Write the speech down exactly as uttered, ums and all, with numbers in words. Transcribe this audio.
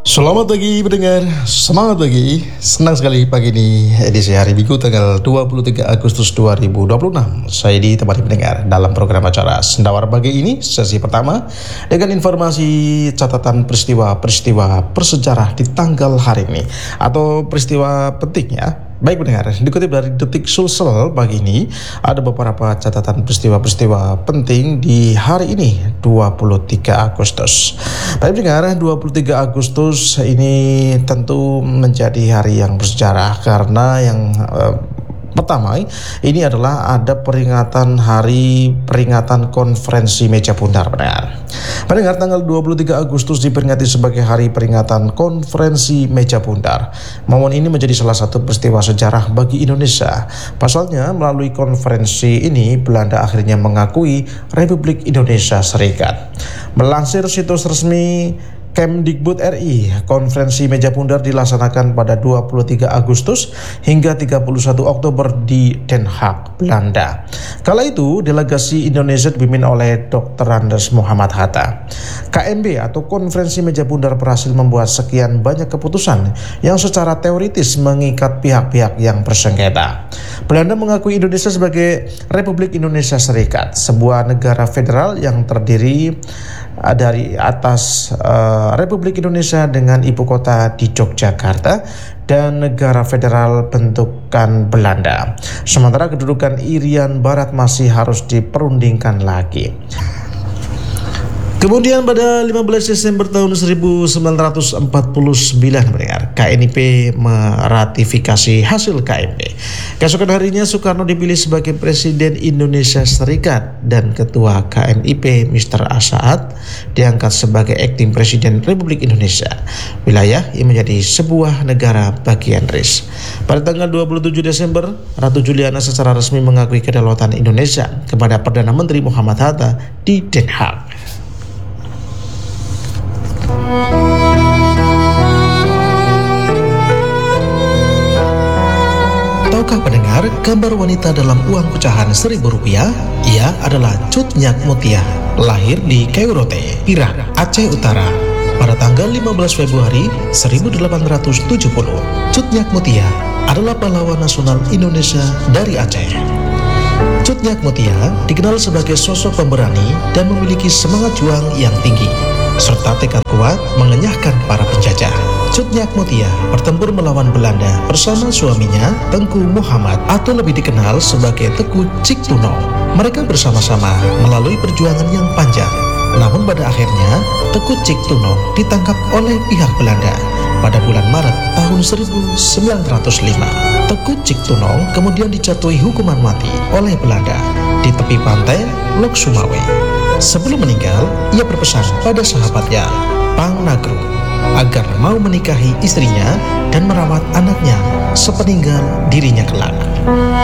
Selamat pagi pendengar, semangat pagi. Senang sekali pagi ini edisi hari Minggu tanggal dua puluh tiga Agustus dua ribu dua puluh enam. Saya ditemani pendengar dalam program acara Sendawar Pagi ini, sesi pertama dengan informasi catatan peristiwa-peristiwa bersejarah di tanggal hari ini atau peristiwa pentingnya. Baik pendengar, dikutip dari Detik Sulsel pagi ini, ada beberapa catatan peristiwa-peristiwa penting di hari ini, dua puluh tiga Agustus. Baik pendengar, dua puluh tiga Agustus ini tentu menjadi hari yang bersejarah karena yang eh, pertama, ini adalah ada peringatan hari peringatan konferensi meja bundar, pendengar. Pendengar, tanggal dua puluh tiga Agustus diperingati sebagai hari peringatan konferensi meja bundar. Momen ini menjadi salah satu peristiwa sejarah bagi Indonesia. Pasalnya, melalui konferensi ini, Belanda akhirnya mengakui Republik Indonesia Serikat. Melansir situs resmi Kemdikbud R I, konferensi meja bundar dilaksanakan pada dua puluh tiga Agustus hingga tiga puluh satu Oktober di Den Haag, Belanda. Kala itu, delegasi Indonesia dipimpin oleh dokter Andes Muhammad Hatta. K M B atau konferensi meja bundar berhasil membuat sekian banyak keputusan yang secara teoritis mengikat pihak-pihak yang bersengketa. Belanda mengakui Indonesia sebagai Republik Indonesia Serikat, sebuah negara federal yang terdiri dari atas uh, Republik Indonesia dengan ibu kota di Yogyakarta dan negara federal bentukan Belanda. Sementara kedudukan Irian Barat masih harus diperundingkan lagi. Kemudian pada lima belas Desember tahun seribu sembilan ratus empat puluh sembilan, mendengar, K N I P meratifikasi hasil K M P. Keesokan harinya Soekarno dipilih sebagai Presiden Indonesia Serikat dan Ketua K N I P mister Asaat diangkat sebagai Akting Presiden Republik Indonesia. Wilayah yang menjadi sebuah negara bagian R I S. Pada tanggal dua puluh tujuh Desember, Ratu Juliana secara resmi mengakui kedaulatan Indonesia kepada Perdana Menteri Muhammad Hatta di Den Haag. Tahukah pendengar gambar wanita dalam uang pecahan seribu rupiah? Ia adalah Cut Nyak Mutia, lahir di Kairote, Irak, Aceh Utara pada tanggal lima belas Februari seribu delapan ratus tujuh puluh. Cut Nyak Mutia adalah pahlawan nasional Indonesia dari Aceh. Cut Nyak Mutia dikenal sebagai sosok pemberani dan memiliki semangat juang yang tinggi serta tekad kuat mengenyahkan para penjajah. Cut Nyak Mutia bertempur melawan Belanda bersama suaminya Tengku Muhammad atau lebih dikenal sebagai Teku Cik Tunong. Mereka bersama-sama melalui perjuangan yang panjang. Namun pada akhirnya Teku Cik Tunong ditangkap oleh pihak Belanda pada bulan Maret tahun seribu sembilan ratus lima. Teku Cik Tunong kemudian dijatuhi hukuman mati oleh Belanda di tepi pantai Lok Sumawe. Sebelum meninggal, ia berpesan pada sahabatnya, Pang Nagro, agar mau menikahi istrinya dan merawat anaknya sepeninggal dirinya kelak.